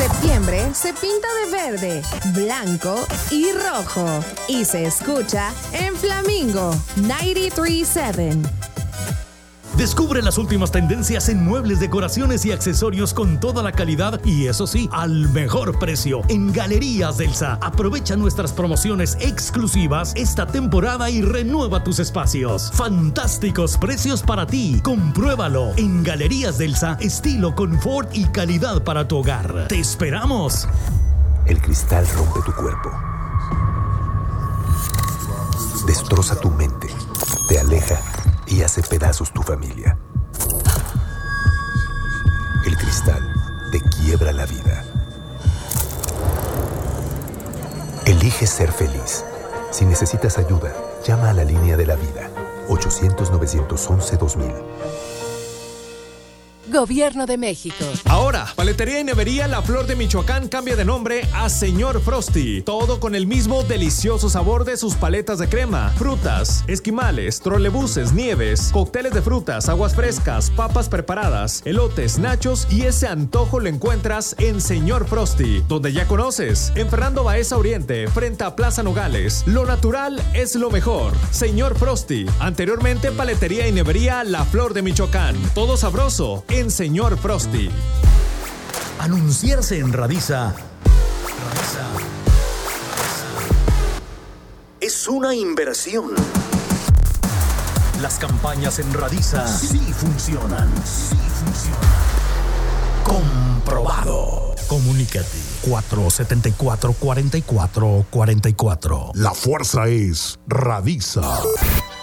Septiembre se pinta de verde, blanco y rojo y se escucha en Flamingo 93.7. Descubre las últimas tendencias en muebles, decoraciones y accesorios con toda la calidad y, eso sí, al mejor precio en Galerías Delsa. Aprovecha nuestras promociones exclusivas esta temporada y renueva tus espacios. Fantásticos precios para ti. Compruébalo en Galerías Delsa. Estilo, confort y calidad para tu hogar. ¡Te esperamos! El cristal rompe tu cuerpo. Destroza tu mente. Te aleja y hace pedazos tu familia. El cristal te quiebra la vida. Elige ser feliz. Si necesitas ayuda, llama a la línea de la vida. 800-911-2000. Gobierno de México. Ahora, Paletería y Nevería La Flor de Michoacán cambia de nombre a Señor Frosty. Todo con el mismo delicioso sabor de sus paletas de crema, frutas, esquimales, trolebuses, nieves, cócteles de frutas, aguas frescas, papas preparadas, elotes, nachos y ese antojo lo encuentras en Señor Frosty, donde ya conoces, en Fernando Baeza Oriente, frente a Plaza Nogales. Lo natural es lo mejor. Señor Frosty. Anteriormente, Paletería y Nevería La Flor de Michoacán. Todo sabroso en Señor Frosty. Anunciarse en Radisa es una inversión. Las campañas en Radisa sí funcionan. Comprobado. Comunícate 474-4444. La fuerza es Radisa.